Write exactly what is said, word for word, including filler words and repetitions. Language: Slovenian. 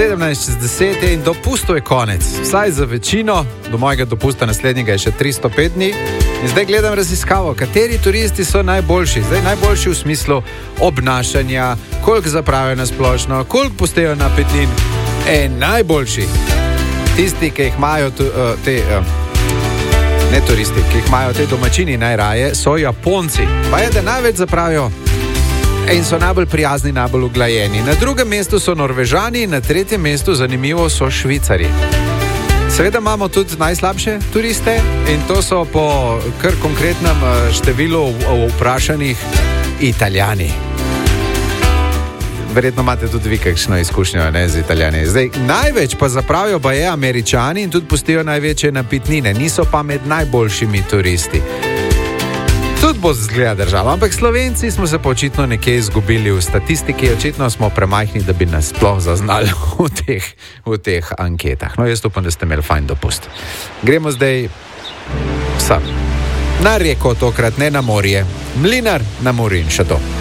sedemnajst čez deset in dopustov je konec. Vsaj za večino, do mojega dopusta naslednjega je še tristo pet dni. In zdaj gledam raziskavo, kateri turisti so najboljši. Zdaj najboljši v smislu obnašanja, koliko zapravijo na splošno, koliko pustejo napitnin. E, najboljši, tisti, ki jih imajo tu, uh, te, uh, ne turisti, ki jih imajo te domačini najraje, so Japonci. Pa je, da največ zapravijo in so najbolj prijazni, najbolj uglajeni. Na drugem mestu so Norvežani, na tretjem mestu, zanimivo, so Švicari. Seveda imamo tudi najslabše turiste in to so po kar konkretnem številu vprašanih Italijani. Verjetno imate tudi vi kakšno izkušnjo, ne, z Italijani. Zdaj, največ pa zapravijo pa je Američani in tudi pustijo največje napitnine. Niso pa med najboljšimi turisti. Tudi bo zgleda država, ampak Slovenci smo se pa očitno nekje izgubili v statistiki, očitno smo premajhni, da bi nas sploh zaznali v teh, v teh anketah. No, jaz upam, da ste imeli fajn dopust. Gremo zdaj sam. Na reko tokrat, ne na morje. Mlinar na Muri in še to.